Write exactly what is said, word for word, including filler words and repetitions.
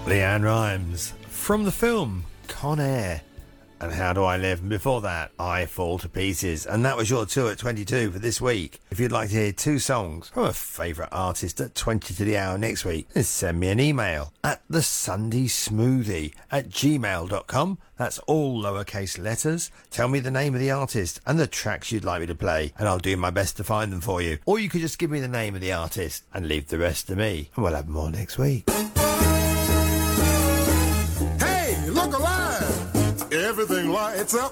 Leanne Rimes from the film Con Air and How Do I Live, and before that I Fall to Pieces. And that was your two at twenty-two for this week. If you'd like to hear two songs from a favourite artist at twenty to the hour next week, then send me an email at the Sunday Smoothie at gmail dot com. That's all lowercase letters. Tell me the name of the artist and the tracks you'd like me to play, and I'll do my best to find them for you. Or you could just give me the name of the artist and leave the rest to me, and we'll have more next week. Hey, look alive! Everything lights up